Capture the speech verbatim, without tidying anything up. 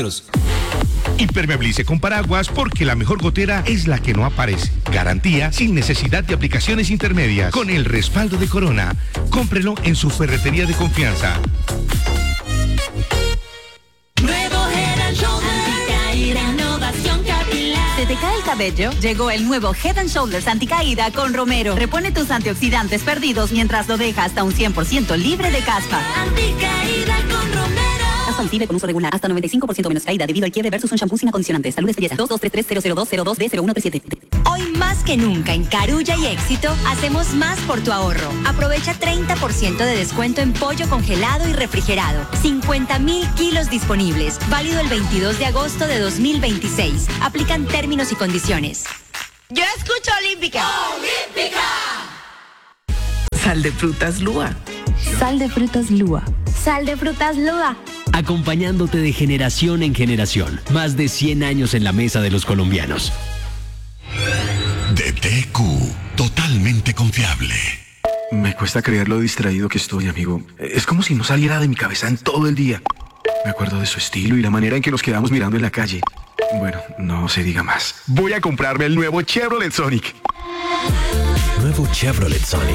centímetros. Impermeabilice con paraguas porque la mejor gotera es la que no aparece. Garantía sin necesidad de aplicaciones intermedias. Con el respaldo de Corona. Cómprelo en su ferretería de confianza. Nuevo Head and Shoulders. Anticaída, innovación capilar. ¿Se te cae el cabello? Llegó el nuevo Head and Shoulders Anticaída con Romero. Repone tus antioxidantes perdidos mientras lo deja hasta un cien por ciento libre de caspa. Anticaída con Romero. Caspa visible con uso regular. Hasta noventa y cinco por ciento menos caída debido al quiebre versus un shampoo sin acondicionantes. Salud es belleza. dos dos tres tres cero cero dos cero dos D cero uno tres siete. Hoy más que nunca en Carulla y Éxito hacemos más por tu ahorro. Aprovecha treinta por ciento de descuento en pollo congelado y refrigerado. cincuenta mil kilos disponibles. Válido el veintidós de agosto de dos mil veintiséis. Aplican términos y condiciones. Yo escucho Olímpica. ¡Olímpica! Sal de frutas Lua. Sal de frutas Lua. Sal de frutas Lua. Acompañándote de generación en generación. Más de cien años en la mesa de los colombianos. D T Q, totalmente confiable. Me cuesta creer lo distraído que estoy, amigo. Es como si no saliera de mi cabeza en todo el día. Me acuerdo de su estilo y la manera en que nos quedamos mirando en la calle. Bueno, no se diga más. Voy a comprarme el nuevo Chevrolet Sonic. Nuevo Chevrolet Sonic.